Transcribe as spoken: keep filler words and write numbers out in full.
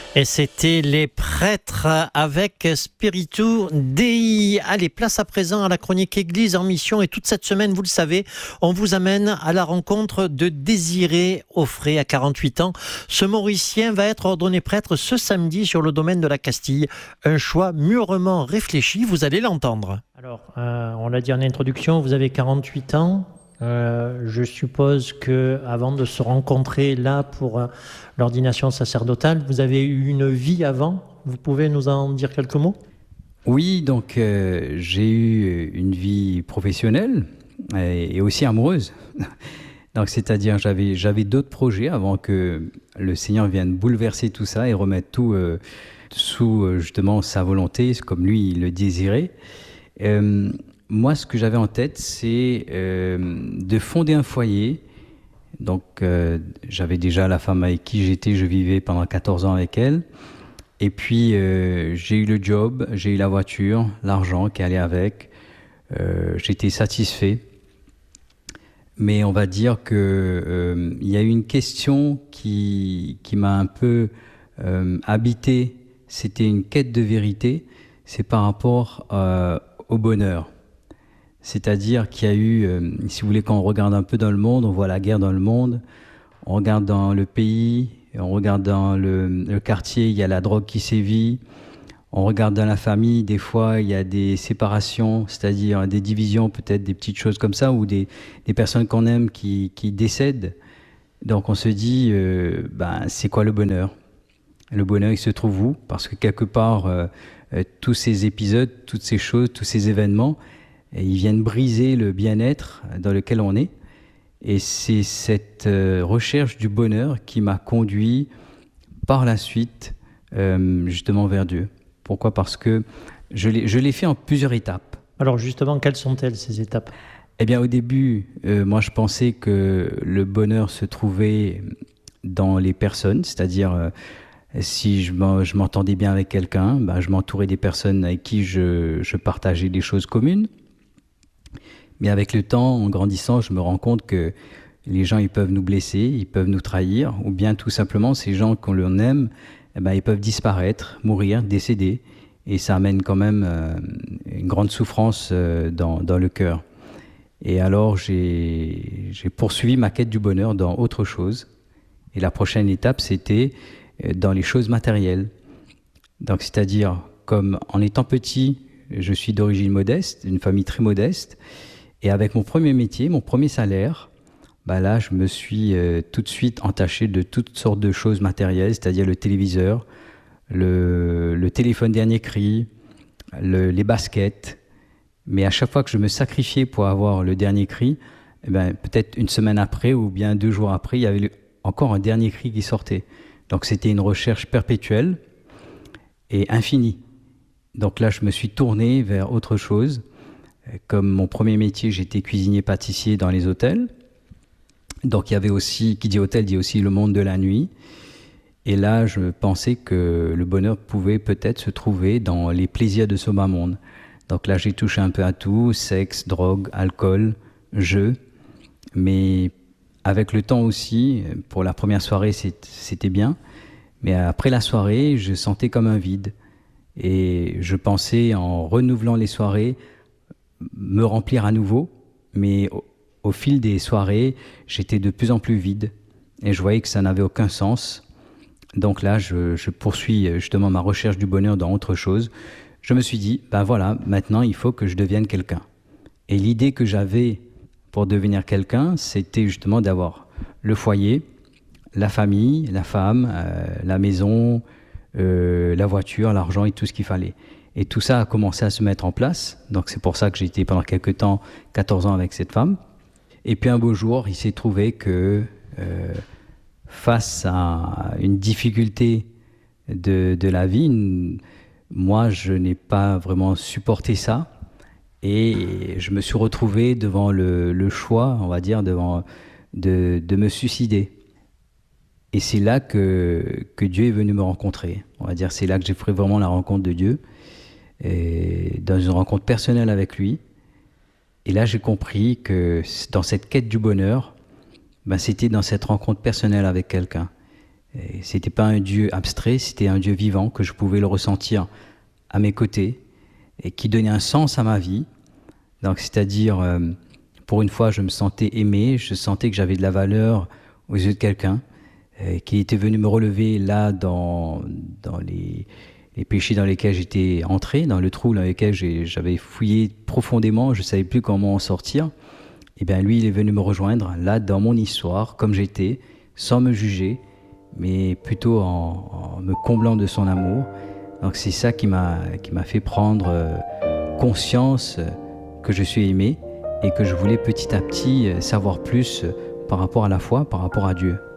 Et c'était les prêtres avec Spiritu Dei. Allez, place à présent à la chronique Église en mission. Et toute cette semaine, vous le savez, on vous amène à la rencontre de Désiré Offray à quarante-huit ans. Ce Mauricien va être ordonné prêtre ce samedi sur le domaine de la Castille. Un choix mûrement réfléchi, vous allez l'entendre. Alors, euh, on l'a dit en introduction, vous avez quarante-huit ans. Euh, je suppose que avant de se rencontrer là pour euh, l'ordination sacerdotale, vous avez eu une vie avant. Vous pouvez nous en dire quelques mots ? Oui, donc euh, j'ai eu une vie professionnelle et, et aussi amoureuse. Donc, c'est-à-dire j'avais j'avais d'autres projets avant que le Seigneur vienne bouleverser tout ça et remettre tout euh, sous euh, justement sa volonté, comme lui il le désirait. Euh, Moi, ce que j'avais en tête, c'est euh, de fonder un foyer. Donc, euh, j'avais déjà la femme avec qui j'étais, je vivais pendant quatorze ans avec elle. Et puis, euh, j'ai eu le job, j'ai eu la voiture, l'argent qui allait avec. Euh, j'étais satisfait. Mais on va dire qu'il euh, y a eu une question qui, qui m'a un peu euh, habité. C'était une quête de vérité. C'est par rapport euh, au bonheur. C'est-à-dire qu'il y a eu, euh, si vous voulez, quand on regarde un peu dans le monde, on voit la guerre dans le monde, on regarde dans le pays, on regarde dans le, le quartier, il y a la drogue qui sévit, on regarde dans la famille, des fois il y a des séparations, c'est-à-dire des divisions, peut-être des petites choses comme ça, ou des, des personnes qu'on aime qui, qui décèdent. Donc on se dit, euh, ben, c'est quoi le bonheur ? Le bonheur, il se trouve où ? Parce que quelque part, euh, euh, tous ces épisodes, toutes ces choses, tous ces événements, et ils viennent briser le bien-être dans lequel on est. Et c'est cette euh, recherche du bonheur qui m'a conduit par la suite euh, justement vers Dieu. Pourquoi ? Parce que je l'ai, je l'ai fait en plusieurs étapes. Alors justement, quelles sont-elles ces étapes ? Eh bien au début, euh, moi je pensais que le bonheur se trouvait dans les personnes, c'est-à-dire euh, si je, je m'entendais bien avec quelqu'un, ben, je m'entourais des personnes avec qui je, je partageais des choses communes. Mais avec le temps, en grandissant, je me rends compte que les gens, ils peuvent nous blesser, ils peuvent nous trahir, ou bien tout simplement, ces gens qu'on l'on aime, eh ben, ils peuvent disparaître, mourir, décéder, et ça amène quand même euh, une grande souffrance euh, dans, dans le cœur. Et alors, j'ai, j'ai poursuivi ma quête du bonheur dans autre chose, et la prochaine étape, c'était dans les choses matérielles. Donc, c'est-à-dire, comme en étant petit, je suis d'origine modeste, d'une famille très modeste, et avec mon premier métier, mon premier salaire, bah là, je me suis euh, tout de suite entaché de toutes sortes de choses matérielles, c'est-à-dire le téléviseur, le, le téléphone dernier cri, le, les baskets. Mais à chaque fois que je me sacrifiais pour avoir le dernier cri, eh ben, peut-être une semaine après ou bien deux jours après, il y avait le, encore un dernier cri qui sortait. Donc c'était une recherche perpétuelle et infinie. Donc là, je me suis tourné vers autre chose. Comme mon premier métier, j'étais cuisinier-pâtissier dans les hôtels. Donc il y avait aussi, qui dit hôtel, dit aussi le monde de la nuit. Et là, je pensais que le bonheur pouvait peut-être se trouver dans les plaisirs de ce bas monde. Donc là, j'ai touché un peu à tout, sexe, drogue, alcool, jeu. Mais avec le temps aussi, pour la première soirée, c'était bien. Mais après la soirée, je sentais comme un vide. Et je pensais, en renouvelant les soirées, me remplir à nouveau, mais au, au fil des soirées, j'étais de plus en plus vide et je voyais que ça n'avait aucun sens. Donc là, je, je poursuis justement ma recherche du bonheur dans autre chose. Je me suis dit, ben voilà, maintenant il faut que je devienne quelqu'un. Et l'idée que j'avais pour devenir quelqu'un, c'était justement d'avoir le foyer, la famille, la femme, euh, la maison, euh, la voiture, l'argent et tout ce qu'il fallait. Et tout ça a commencé à se mettre en place. Donc c'est pour ça que j'ai été pendant quelques temps, quatorze ans avec cette femme. Et puis un beau jour, il s'est trouvé que euh, face à une difficulté de, de la vie, une, moi je n'ai pas vraiment supporté ça. Et je me suis retrouvé devant le, le choix, on va dire, devant, de, de me suicider. Et c'est là que, que Dieu est venu me rencontrer. On va dire, c'est là que j'ai fait vraiment la rencontre de Dieu. Et dans une rencontre personnelle avec lui. Et là, j'ai compris que dans cette quête du bonheur, ben, c'était dans cette rencontre personnelle avec quelqu'un. Et c'était pas un Dieu abstrait, c'était un Dieu vivant que je pouvais le ressentir à mes côtés et qui donnait un sens à ma vie. Donc, c'est-à-dire, euh, pour une fois, je me sentais aimé, je sentais que j'avais de la valeur aux yeux de quelqu'un, euh, qui était venu me relever là dans, dans les, les péchés dans lesquels j'étais entré, dans le trou dans lequel j'ai, j'avais fouillé profondément, je ne savais plus comment en sortir. Et bien lui, il est venu me rejoindre là dans mon histoire, comme j'étais, sans me juger, mais plutôt en, en me comblant de son amour. Donc c'est ça qui m'a, qui m'a fait prendre euh, conscience euh, que je suis aimé et que je voulais petit à petit euh, savoir plus euh, par rapport à la foi, par rapport à Dieu.